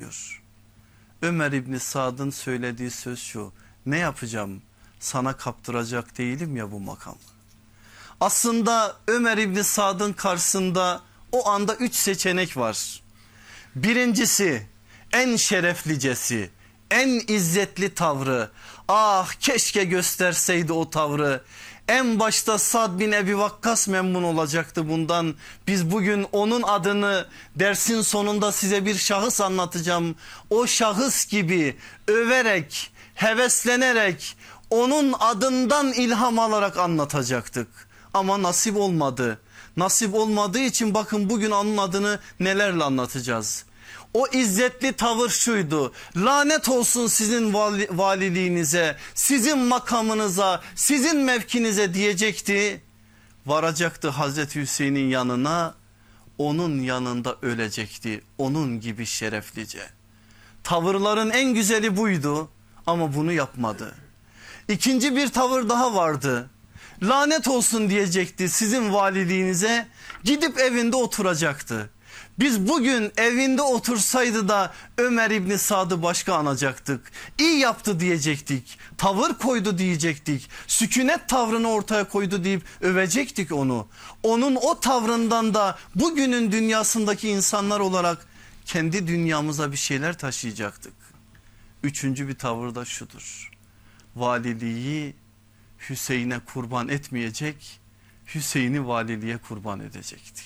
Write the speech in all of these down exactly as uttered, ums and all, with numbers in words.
diyor. Ömer İbni Sad'ın söylediği söz şu: ne yapacağım, sana kaptıracak değilim ya bu makamı. Aslında Ömer İbni Sad'ın karşısında o anda üç seçenek var. Birincisi, en şereflicesi, en izzetli tavrı. Ah keşke gösterseydi o tavrı. En başta Sad bin Ebi Vakkas memnun olacaktı bundan. Biz bugün onun adını dersin sonunda size bir şahıs anlatacağım. O şahıs gibi överek, heveslenerek, onun adından ilham alarak anlatacaktık. Ama nasip olmadı. Nasip olmadığı için bakın bugün onun adını nelerle anlatacağız. O izzetli tavır şuydu: lanet olsun sizin vali, valiliğinize, sizin makamınıza, sizin mevkinize diyecekti. Varacaktı Hazreti Hüseyin'in yanına, onun yanında ölecekti, onun gibi şereflice. Tavırların en güzeli buydu ama bunu yapmadı. İkinci bir tavır daha vardı. Lanet olsun diyecekti sizin valiliğinize, gidip evinde oturacaktı. Biz bugün evinde otursaydı da Ömer İbni Sad'ı başka anacaktık. İyi yaptı diyecektik. Tavır koydu diyecektik. Sükunet tavrını ortaya koydu deyip övecektik onu. Onun o tavrından da bugünün dünyasındaki insanlar olarak kendi dünyamıza bir şeyler taşıyacaktık. Üçüncü bir tavır da şudur: valiliği Hüseyin'e kurban etmeyecek, Hüseyin'i valiliğe kurban edecekti.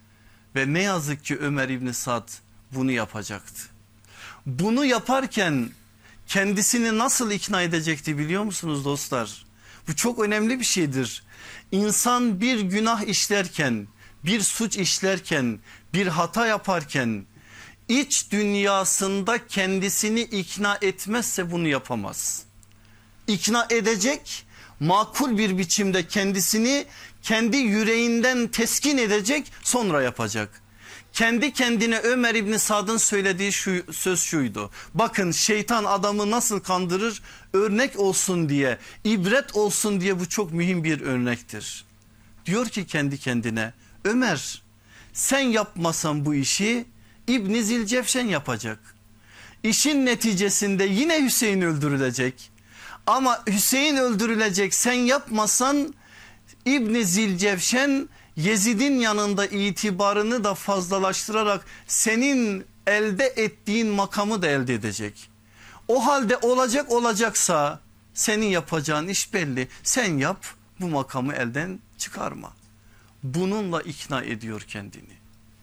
Ve ne yazık ki Ömer İbni Sad bunu yapacaktı. Bunu yaparken kendisini nasıl ikna edecekti biliyor musunuz dostlar? Bu çok önemli bir şeydir. İnsan bir günah işlerken, bir suç işlerken, bir hata yaparken iç dünyasında kendisini ikna etmezse bunu yapamaz. İkna edecek, makul bir biçimde kendisini kendi yüreğinden teskin edecek, sonra yapacak. Kendi kendine Ömer İbni Sad'ın söylediği şu, söz şuydu: bakın şeytan adamı nasıl kandırır, örnek olsun diye, ibret olsun diye bu çok mühim bir örnektir. Diyor ki kendi kendine: Ömer, sen yapmasan bu işi İbn Zilcefşen yapacak. İşin neticesinde yine Hüseyin öldürülecek. Ama Hüseyin öldürülecek, sen yapmasan İbn Zilcefşen Yezid'in yanında itibarını da fazlalaştırarak senin elde ettiğin makamı da elde edecek. O halde olacak olacaksa senin yapacağın iş belli. Sen yap, bu makamı elden çıkarma. Bununla ikna ediyor kendini.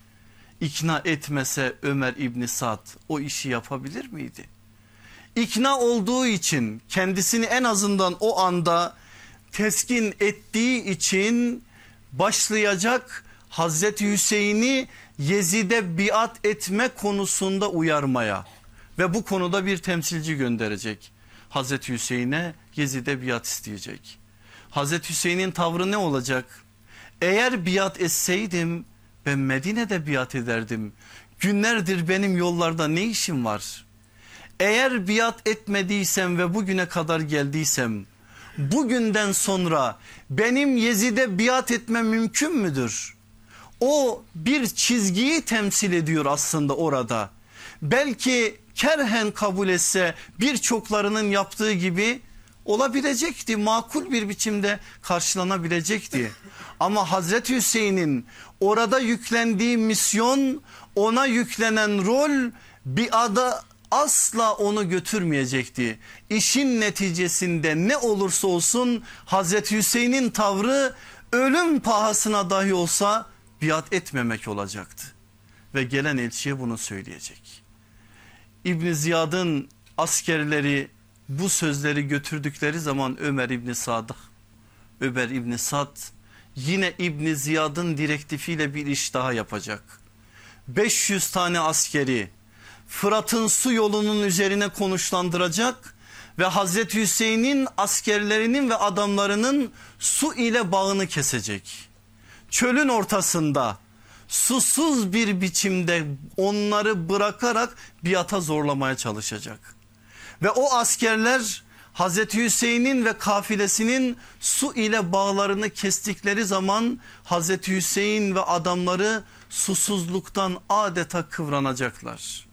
İkna etmese Ömer İbni Sad o işi yapabilir miydi? İkna olduğu için, kendisini en azından o anda teskin ettiği için başlayacak Hazreti Hüseyin'i Yezid'e biat etme konusunda uyarmaya ve bu konuda bir temsilci gönderecek. Hazreti Hüseyin'e Yezid'e biat isteyecek. Hazreti Hüseyin'in tavrı ne olacak? Eğer biat etseydim ben Medine'de biat ederdim. Günlerdir benim yollarda ne işim var? Eğer biat etmediysem ve bugüne kadar geldiysem, bugünden sonra benim Yezid'e biat etmem mümkün müdür? O bir çizgiyi temsil ediyor aslında orada. Belki kerhen kabul etse birçoklarının yaptığı gibi olabilecekti, makul bir biçimde karşılanabilecekti. Ama Hazreti Hüseyin'in orada yüklendiği misyon, ona yüklenen rol bir ada asla onu götürmeyecekti. İşin neticesinde ne olursa olsun Hazreti Hüseyin'in tavrı ölüm pahasına dahi olsa biat etmemek olacaktı. Ve gelen elçiye bunu söyleyecek. İbn Ziyad'ın askerleri bu sözleri götürdükleri zaman Ömer İbni Sad'a, Ömer İbni Sad yine İbn Ziyad'ın direktifiyle bir iş daha yapacak. beş yüz tane askeri Fırat'ın su yolunun üzerine konuşlandıracak ve Hazreti Hüseyin'in askerlerinin ve adamlarının su ile bağını kesecek. Çölün ortasında susuz bir biçimde onları bırakarak biata zorlamaya çalışacak. Ve o askerler Hazreti Hüseyin'in ve kafilesinin su ile bağlarını kestikleri zaman Hazreti Hüseyin ve adamları susuzluktan adeta kıvranacaklar.